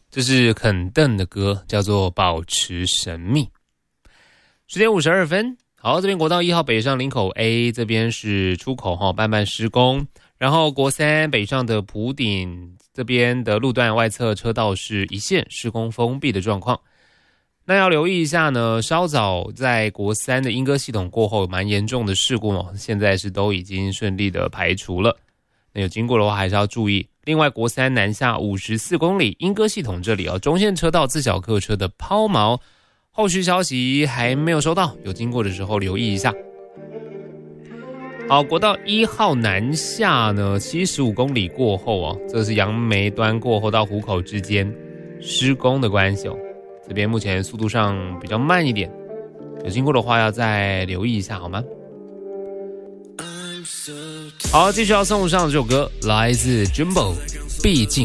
这是肯邓的歌，叫做《保持神秘》。10点52分，好，这边国道1号北上林口 A 这边是出口慢慢施工，然后国3北上的埔顶这边的路段外侧车道是一线施工封闭的状况。那要留意一下呢，稍早在国3的莺歌系统过后蛮严重的事故现在是都已经顺利的排除了。那有经过的话还是要注意。另外国3南下54公里莺歌系统这里中线车道自小客车的抛锚，后续消息还没有收到，有经过的时候留意一下。好，国道1号南下呢75公里过后这是杨梅端过后到湖口之间施工的关系这边目前速度上比较慢一点，有经过的话要再留意一下好吗？好，继续要送上这首歌，来自 Jumbo， 毕竟